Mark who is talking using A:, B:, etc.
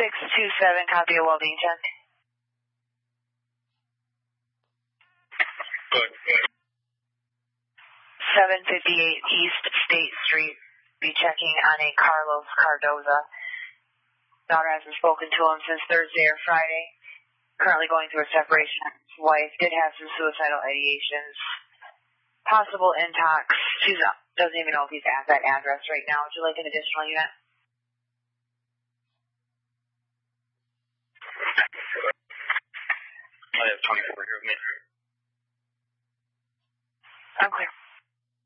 A: 627, copy of well being check.
B: Good.
A: 758 East State Street. Be checking on a Carlos Cardoza. Daughter hasn't spoken to him since Thursday or Friday. Currently going through a separation. His wife did have some suicidal ideations. Possible intox. She doesn't even know if he's at that address right now. Would you like an additional unit?
B: I have 24 here with me.